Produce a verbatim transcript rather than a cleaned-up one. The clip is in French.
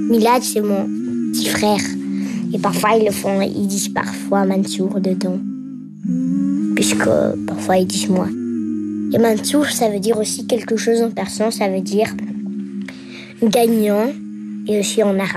Milad, c'est mon petit frère. Et parfois, ils le font, ils disent parfois Mansour dedans. Puisque parfois, ils disent moi. Et Mansour, ça veut dire aussi quelque chose en persan, ça veut dire gagnant. Et aussi en arabe.